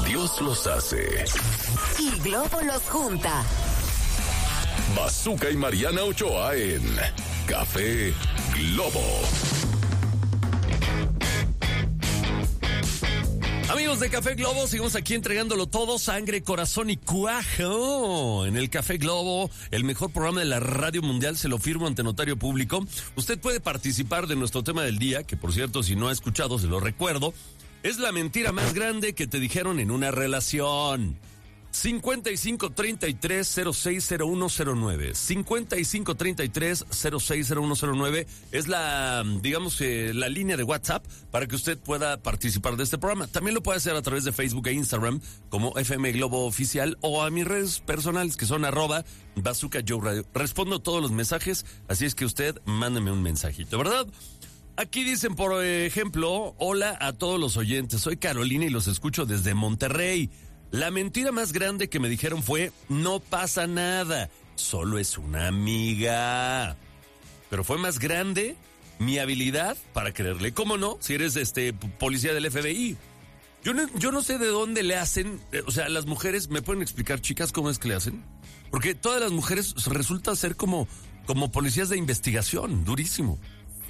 Dios los hace y Globo los junta. Bazooka y Mariana Ochoa en Café Globo. Amigos de Café Globo, seguimos aquí entregándolo todo, sangre, corazón y cuajo. En el Café Globo, el mejor programa de la radio mundial, se lo firmo ante notario público. Usted puede participar de nuestro tema del día, que por cierto, si no ha escuchado, se lo recuerdo. Es la mentira más grande que te dijeron en una relación. 5533-060109. 5533-060109 es la, digamos, la línea de WhatsApp para que usted pueda participar de este programa. También lo puede hacer a través de Facebook e Instagram como FM Globo Oficial o a mis redes personales que son @Bazooka Joe Radio. Respondo todos los mensajes, así es que usted mándeme un mensajito, ¿verdad? Aquí dicen, por ejemplo, hola a todos los oyentes, soy Carolina y los escucho desde Monterrey. La mentira más grande que me dijeron fue, no pasa nada, solo es una amiga. Pero fue más grande mi habilidad para creerle. ¿Cómo no? Si eres policía del FBI. Yo no sé de dónde le hacen, o sea, las mujeres, ¿me pueden explicar, chicas, cómo es que le hacen? Porque todas las mujeres resultan ser como policías de investigación, durísimo.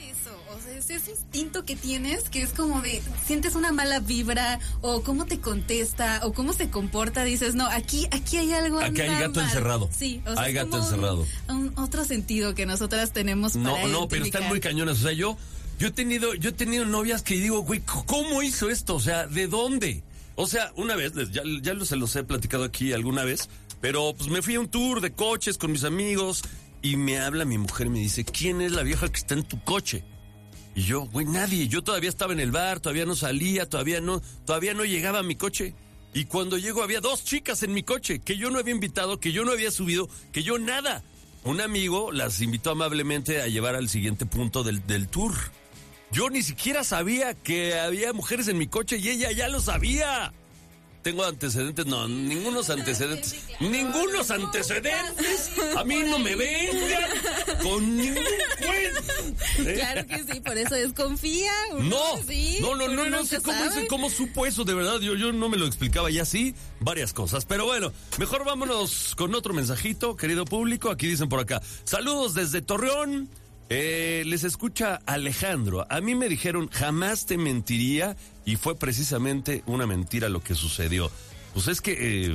Ese instinto que tienes, que es como de, sientes una mala vibra, o cómo te contesta, o cómo se comporta, dices, no, aquí hay algo. Aquí hay gato encerrado. Sí, o sea, hay gato encerrado. Un otro sentido que nosotras tenemos para No, identificar. pero están muy cañonas. O sea, yo he tenido novias que digo, güey, ¿cómo hizo esto? O sea, ¿de dónde? O sea, una vez, ya se los he platicado aquí alguna vez, pero pues me fui a un tour de coches con mis amigos y me habla mi mujer y me dice, ¿quién es la vieja que está en tu coche? Y yo, güey, nadie. Yo todavía estaba en el bar, todavía no salía, todavía no llegaba a mi coche. Y cuando llego había 2 chicas en mi coche que yo no había invitado, que yo no había subido, que yo nada. Un amigo las invitó amablemente a llevar al siguiente punto del tour. Yo ni siquiera sabía que había mujeres en mi coche y ella ya lo sabía. Tengo antecedentes, no, ningunos antecedentes. Ningunos antecedentes. A mí no me vengan con ningún cuento. Claro que sí, por eso desconfía. No sé cómo supo eso, de verdad. Yo no me lo explicaba y así varias cosas. Pero bueno, mejor vámonos con otro mensajito, querido público. Aquí dicen por acá, saludos desde Torreón. Les escucha Alejandro. A mí me dijeron, jamás te mentiría, y fue precisamente una mentira lo que sucedió. Pues es que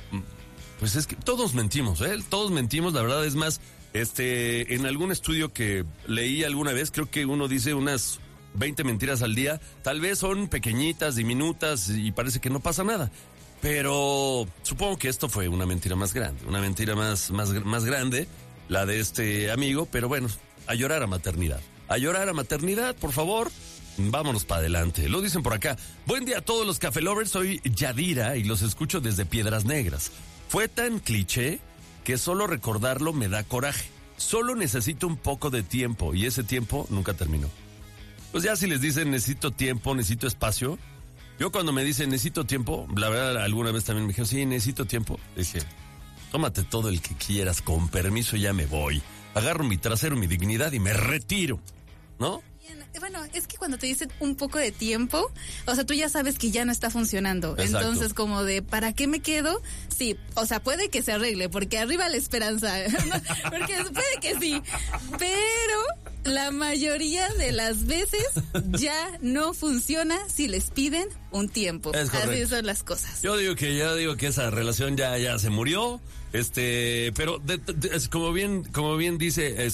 todos mentimos, todos mentimos, la verdad. Es más, en algún estudio que leí alguna vez, creo que uno dice unas 20 mentiras al día. Tal vez son pequeñitas, diminutas, y parece que no pasa nada. Pero supongo que esto fue una mentira más grande, una mentira más grande, la de este amigo, pero bueno, a llorar a maternidad. A llorar a maternidad, por favor. Vámonos para adelante. Lo dicen por acá. Buen día a todos los Café Lovers. Soy Yadira y los escucho desde Piedras Negras. Fue tan cliché que solo recordarlo me da coraje. Solo necesito un poco de tiempo y ese tiempo nunca terminó. Pues ya si les dicen necesito tiempo, necesito espacio. Yo cuando me dicen necesito tiempo, la verdad alguna vez también me dijeron, sí, necesito tiempo. Dije, tómate todo el que quieras, con permiso ya me voy. Agarro mi trasero, mi dignidad y me retiro, ¿no? Bueno, es que cuando te dicen un poco de tiempo, o sea, tú ya sabes que ya no está funcionando. Exacto. Entonces, como de, ¿para qué me quedo? Sí, o sea, puede que se arregle, porque arriba la esperanza, porque puede que sí, pero la mayoría de las veces ya no funciona si les piden un tiempo. Así son las cosas. Yo digo que esa relación ya se murió. Pero como bien dice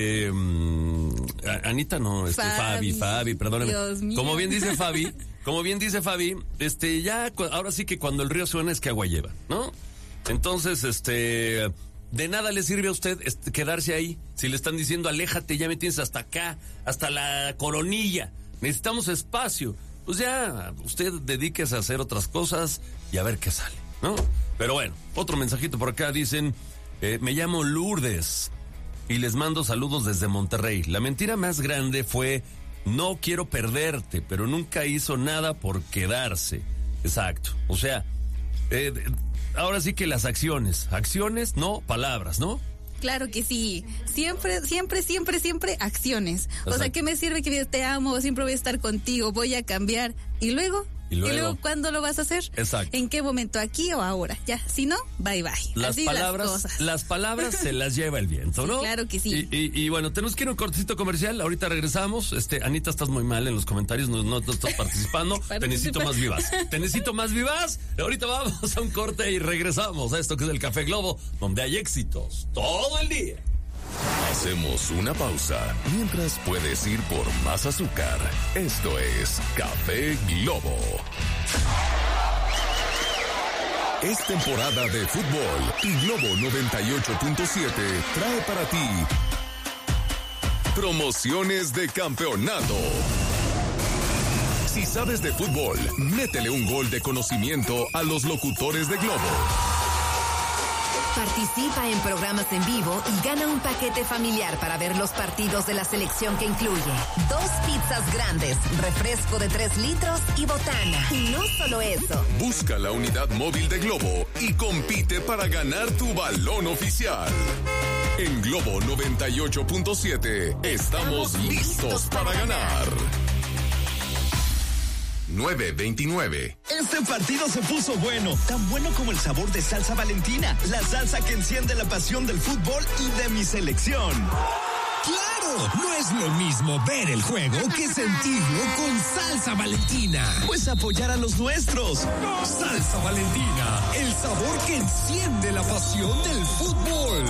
Anita, no, Fabi, perdóname. Como bien dice Fabi, ya ahora sí que cuando el río suena es que agua lleva, ¿no? Entonces, de nada le sirve a usted quedarse ahí. Si le están diciendo aléjate, ya me tienes hasta acá, hasta la coronilla. Necesitamos espacio. Pues ya, usted dedíquese a hacer otras cosas y a ver qué sale, ¿no? Pero bueno, otro mensajito por acá, dicen, me llamo Lourdes y les mando saludos desde Monterrey. La mentira más grande fue, no quiero perderte, pero nunca hizo nada por quedarse. Exacto, o sea, ahora sí que las acciones, no palabras, ¿no? Claro que sí, siempre acciones. Exacto. O sea, ¿qué me sirve que te amo, siempre voy a estar contigo, voy a cambiar? Y luego Y luego, ¿cuándo lo vas a hacer? Exacto. ¿En qué momento? ¿Aquí o ahora? Ya, si no, bye bye. Las Así palabras, las palabras se las lleva el viento, ¿no? Sí, claro que sí. Y bueno, tenemos que ir a un cortecito comercial. Ahorita regresamos. Anita, estás muy mal en los comentarios, no estás participando. Te necesito más vivaz. Te necesito más vivaz. Ahorita vamos a un corte y regresamos a esto que es el Café Globo, donde hay éxitos todo el día. Hacemos una pausa mientras puedes ir por más azúcar. Esto es Café Globo. Es temporada de fútbol y Globo 98.7 trae para ti promociones de campeonato. Si sabes de fútbol, métele un gol de conocimiento a los locutores de Globo. Participa en programas en vivo y gana un paquete familiar para ver los partidos de la selección que incluye 2 pizzas grandes, refresco de 3 litros y botana. Y no solo eso. Busca la unidad móvil de Globo y compite para ganar tu balón oficial. En Globo 98.7 estamos listos para ganar. 9:29. Este partido se puso bueno, tan bueno como el sabor de salsa Valentina, la salsa que enciende la pasión del fútbol y de mi selección. ¡Claro! No es lo mismo ver el juego que sentirlo con salsa Valentina. Pues apoyar a los nuestros. Salsa Valentina, el sabor que enciende la pasión del fútbol.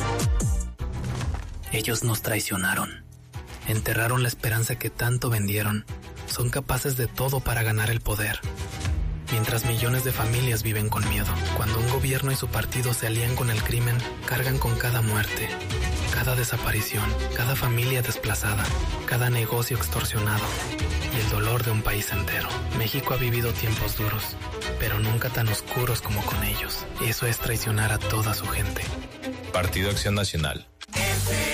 Ellos nos traicionaron, enterraron la esperanza que tanto vendieron. Son capaces de todo para ganar el poder. Mientras millones de familias viven con miedo. Cuando un gobierno y su partido se alían con el crimen, cargan con cada muerte, cada desaparición, cada familia desplazada, cada negocio extorsionado y el dolor de un país entero. México ha vivido tiempos duros, pero nunca tan oscuros como con ellos. Eso es traicionar a toda su gente. Partido Acción Nacional.